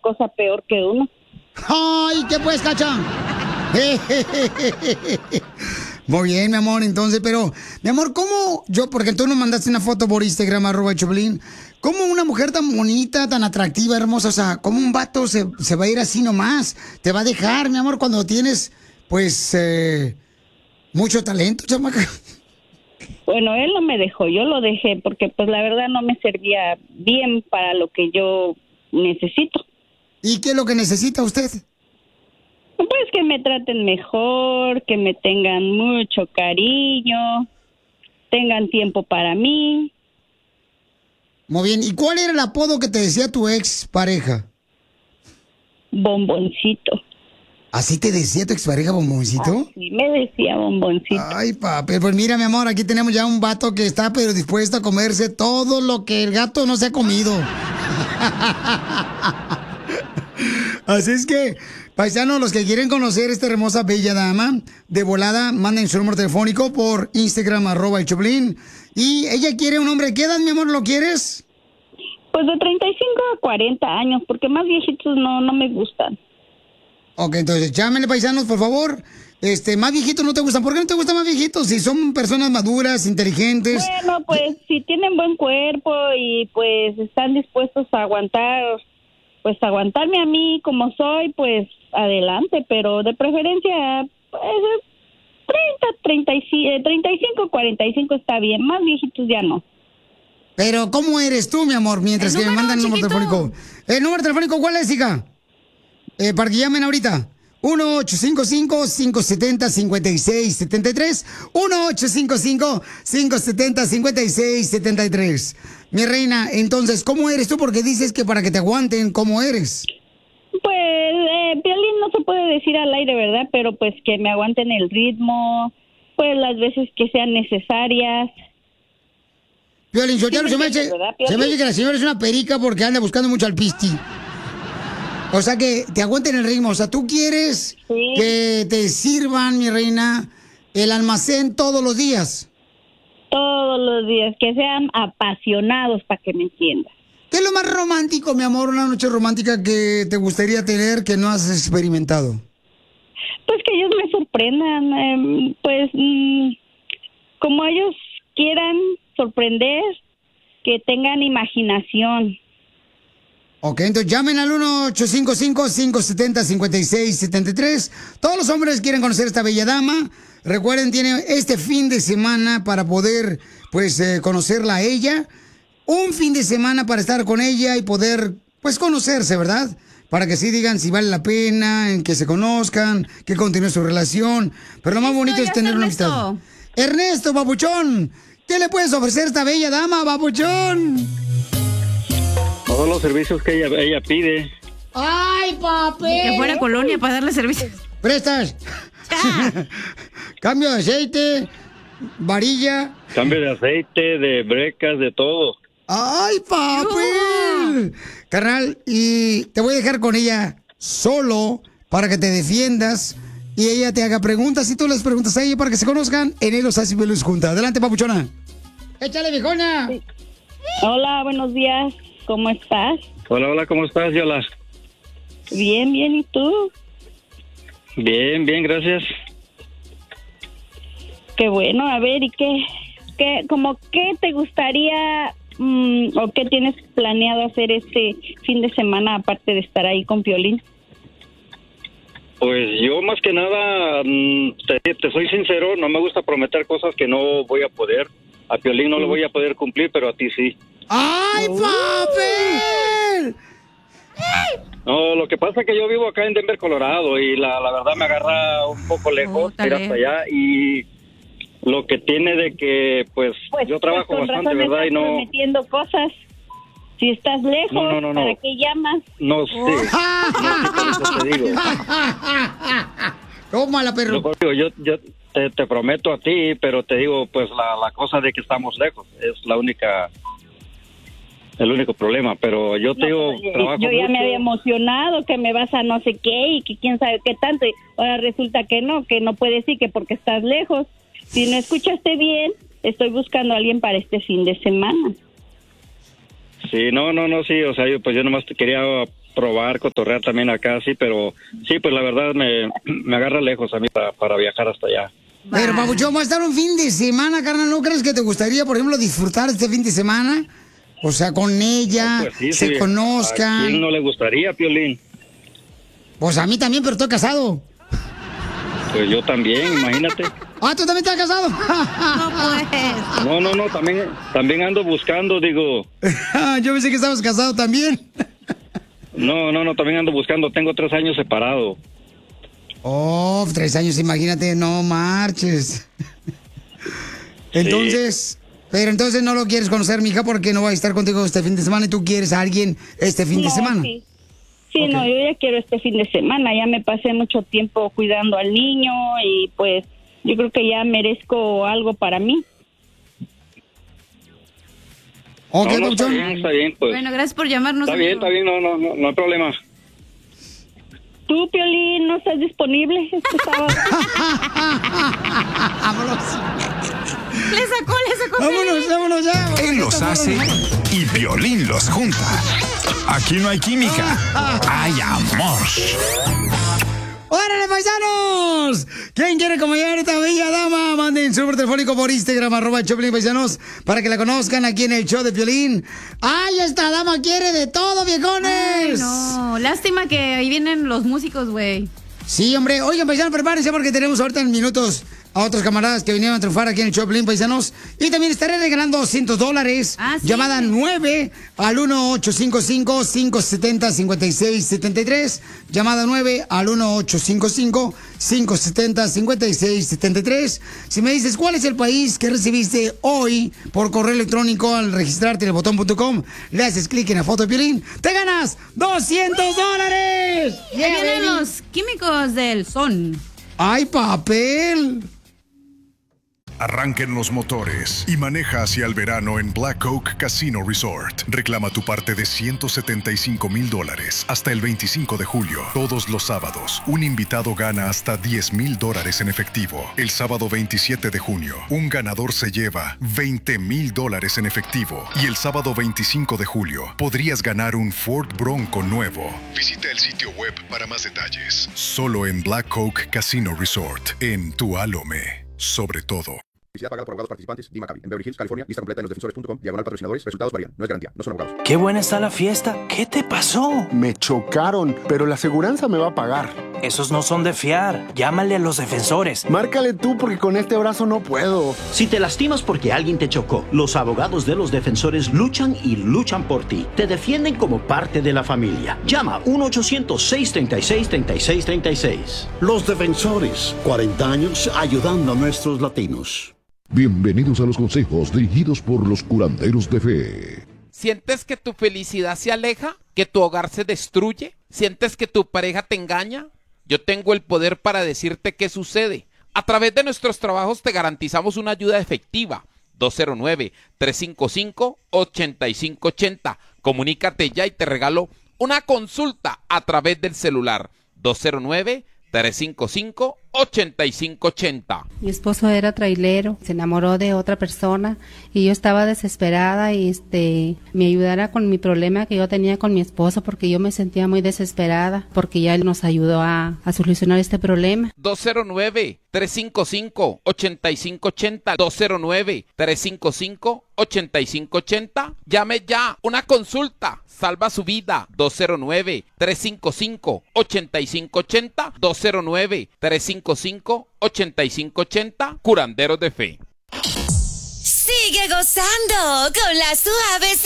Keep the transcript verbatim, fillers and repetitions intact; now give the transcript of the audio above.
cosa peor que uno. ¡Ay, qué pues, Cacha! Muy bien, mi amor, entonces, pero, mi amor, ¿cómo yo, porque tú nos mandaste una foto por Instagram, arroba Choplin, ¿cómo una mujer tan bonita, tan atractiva, hermosa, o sea, cómo un vato se, se va a ir así nomás? Te va a dejar, mi amor, cuando tienes, pues, eh, mucho talento, chamaca. Bueno, él no me dejó, yo lo dejé porque pues la verdad no me servía bien para lo que yo necesito. ¿Y qué es lo que necesita usted? Pues que me traten mejor, que me tengan mucho cariño, tengan tiempo para mí. Muy bien, ¿y cuál era el apodo que te decía tu ex pareja? Bomboncito. ¿Así te decía tu expareja, Bomboncito? Sí, me decía Bomboncito. Ay, papi, pues mira, mi amor, aquí tenemos ya un vato que está pero dispuesto a comerse todo lo que el gato no se ha comido. Así es que, paisanos, los que quieren conocer esta hermosa, bella dama, de volada, manden su número telefónico por Instagram, arroba el Choplin. Y ella quiere un hombre, ¿qué edad, mi amor, lo quieres? Pues de treinta y cinco a cuarenta años, porque más viejitos no, no me gustan. Ok, entonces llámenle, paisanos, por favor. Este, más viejitos no te gustan. ¿Por qué no te gustan más viejitos? Si son personas maduras, inteligentes. Bueno, pues si tienen buen cuerpo y pues están dispuestos a aguantar, pues aguantarme a mí como soy, pues adelante, pero de preferencia, pues treinta, treinta y cinco, treinta y cinco, cuarenta y cinco está bien, más viejitos ya no. Pero, ¿cómo eres tú, mi amor? Mientras que me mandan el número telefónico. ¿El número telefónico cuál es, hija? Eh, para que llamen ahorita. uno ocho cinco cinco, cinco siete cero, cinco seis siete tres. uno ocho cinco cinco, cinco siete cero, cinco seis siete tres. Mi reina, entonces, ¿cómo eres tú? Porque dices que para que te aguanten, ¿cómo eres? Pues, eh, Piolín, no se puede decir al aire, ¿verdad? Pero pues que me aguanten el ritmo, pues las veces que sean necesarias. Piolín, yo Sí, ya no se me hace, ¿verdad, se me Piolín? hace que la señora es una perica porque anda buscando mucho al pisti. O sea, que te aguanten el ritmo. O sea, tú quieres Sí. que te sirvan, mi reina, el almacén todos los días. Todos los días, que sean apasionados para que me entiendas. ¿Qué es lo más romántico, mi amor, una noche romántica que te gustaría tener que no has experimentado? Pues que ellos me sorprendan, eh, pues mm, como ellos quieran sorprender, que tengan imaginación. Ok, entonces llamen al uno ocho cinco cinco, cinco siete cero, cinco seis siete tres. Todos los hombres quieren conocer a esta bella dama. Recuerden, tiene este fin de semana para poder, pues, eh, conocerla a ella. Un fin de semana para estar con ella y poder, pues, conocerse, ¿verdad? Para que sí digan si vale la pena, en que se conozcan, que continúe su relación. Pero lo más bonito es tener una amistad. Ernesto, papuchón, ¿qué le puedes ofrecer a esta bella dama, papuchón? Todos los servicios que ella, ella pide. ¡Ay, papi! Que fuera Colonia para darle servicios. ¿Prestas? Cambio de aceite, varilla. Cambio de aceite, de brecas, de todo. ¡Ay, papi! Carnal, y te voy a dejar con ella solo para que te defiendas y ella te haga preguntas y tú les preguntas a ella para que se conozcan en el Los Así Pelos juntas. Adelante, papuchona. ¡Échale, viejona! Sí. Hola, buenos días. ¿Cómo estás? Hola, hola, ¿cómo estás, Yola? Bien, bien, ¿y tú? Bien, bien, gracias. Qué bueno, a ver, ¿y qué, qué como qué te gustaría mmm, o qué tienes planeado hacer este fin de semana aparte de estar ahí con Piolín? Pues yo más que nada, te, te soy sincero, no me gusta prometer cosas que no voy a poder. A Piolín no lo voy a poder cumplir, pero a ti sí. ¡Ay, papi! No, lo que pasa es que yo vivo acá en Denver, Colorado, y la, la verdad me agarra un poco lejos Oh, ir hasta allá, y lo que tiene de que, pues, Pues yo trabajo pues, con bastante, razón ¿verdad? estás Y no, prometiendo cosas. Si estás lejos, No, no, no, no. ¿para qué llamas? no sé, no sé, por eso te digo. Tómala, perro. Yo, yo, yo te, te prometo a ti, pero te digo, pues, la, la cosa de que estamos lejos es la única... el único problema, pero yo te No, digo, yo, trabajo yo ya mucho. me había emocionado que me vas a no sé qué y que quién sabe qué tanto. Y ahora resulta que no, que no puedes ir, que porque estás lejos. Si no escuchaste bien, estoy buscando a alguien para este fin de semana. Sí, no, no, no, sí, o sea, yo pues yo nomás te quería probar, cotorrear también acá, sí, pero sí, pues la verdad me, me agarra lejos a mí para, para viajar hasta allá. Pero, papuchón, va a estar un fin de semana, carnal. ¿No crees que te gustaría, por ejemplo, disfrutar este fin de semana? O sea, con ella, Pues sí, se sí. conozcan. ¿A quién no le gustaría, Piolín? Pues a mí también, pero estoy casado. Pues yo también, imagínate. Ah, ¿tú también estás casado? No, pues. No, no, no, también, también ando buscando, digo. Yo pensé que estabas casado también. No, no, no, también ando buscando. Tengo tres años separado. Oh, tres años, imagínate, no marches. Entonces, pero entonces no lo quieres conocer, mija, porque no va a estar contigo este fin de semana y tú quieres a alguien este fin No, de semana. Sí, sí Ok. no, yo ya quiero este fin de semana. Ya me pasé mucho tiempo cuidando al niño y pues yo creo que ya merezco algo para mí. Ok, no, no, está papuchón. bien, está bien, pues. Bueno, gracias por llamarnos. Está bien, amigo. está bien, no, no, no, no hay problema. ¿Tú, Piolín, no estás disponible este sábado? Vámonos. Le sacó, le sacó. Vámonos, vámonos ya. Él los hace y Piolín los junta. Aquí no hay química, hay amor. ¡Órale, paisanos! ¿Quién quiere acompañar a esta bella dama? Manden su número telefónico por Instagram, arroba Choplin Paisanos, para que la conozcan aquí en el show de Piolín. ¡Ay, esta dama quiere de todo, viejones! Ay, no, lástima que ahí vienen los músicos, güey. Sí, hombre. Oigan, paisanos, prepárense porque tenemos ahorita en minutos a otros camaradas que vinieron a triunfar aquí en el Choplin, paisanos. Y también estaré regalando doscientos dólares. Ah, sí. Llamada nueve al uno ocho cinco cinco, cinco siete cero, cinco seis siete tres. Llamada nueve al uno ocho cinco cinco, cinco siete cero, cinco seis siete tres. Si me dices cuál es el país que recibiste hoy por correo electrónico al registrarte en el botón punto com, le haces clic en la foto de Piolín, te ganas doscientos dólares. Ahí vienen los químicos del son. ¡Ay, papel! Arranquen los motores y maneja hacia el verano en Black Oak Casino Resort. Reclama tu parte de ciento setenta y cinco mil dólares hasta el veinticinco de julio. Todos los sábados, un invitado gana hasta diez mil dólares en efectivo. El sábado veintisiete de junio, un ganador se lleva veinte mil dólares en efectivo. Y el sábado veinticinco de julio, podrías ganar un Ford Bronco nuevo. Visita el sitio web para más detalles. Solo en Black Oak Casino Resort, en Tualome. Sobre todo. Publicidad pagada por abogados participantes. D. Maccabi. En Beverly Hills, California. Lista completa en los defensores punto com. Diagonal patrocinadores. Resultados varían. No es garantía. No son abogados. Qué buena está la fiesta. ¿Qué te pasó? Me chocaron, pero la aseguranza me va a pagar. Esos no son de fiar. Llámale a los defensores. Márcale tú porque con este brazo no puedo. Si te lastimas porque alguien te chocó, los abogados de los defensores luchan y luchan por ti. Te defienden como parte de la familia. Llama uno ochocientos, seis treinta y seis, treinta y seis treinta y seis. Los defensores, cuarenta años ayudando a nuestros latinos. Bienvenidos a los consejos dirigidos por los curanderos de fe. ¿Sientes que tu felicidad se aleja? ¿Que tu hogar se destruye? ¿Sientes que tu pareja te engaña? Yo tengo el poder para decirte qué sucede. A través de nuestros trabajos te garantizamos una ayuda efectiva. dos cero nueve, tres cinco cinco, ocho cinco ocho cero. Comunícate ya y te regalo una consulta a través del celular. dos cero nueve, tres cinco cinco, ocho cinco ocho cero. Mi esposo era trailero, se enamoró de otra persona y yo estaba desesperada y este me ayudara con mi problema que yo tenía con mi esposo porque yo me sentía muy desesperada porque ya él nos ayudó a, a solucionar este problema. dos cero nueve, tres cinco cinco, ocho cinco ocho cero. dos cero nueve, tres cinco cinco, ocho cinco ocho cero. Llame ya, una consulta salva su vida. dos cero nueve, tres cinco cinco, ocho cinco ocho cero. dos cero nueve, tres cinco cinco, ocho cinco ocho cero. Curanderos de Fe. Sigue gozando con las suaves